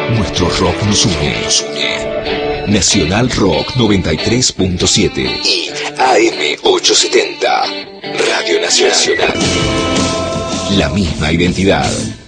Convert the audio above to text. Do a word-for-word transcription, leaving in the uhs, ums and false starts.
Nuestro rock nos une. Nacional Rock noventa y tres punto siete y A M ochocientos setenta. Radio Nacional. La misma identidad.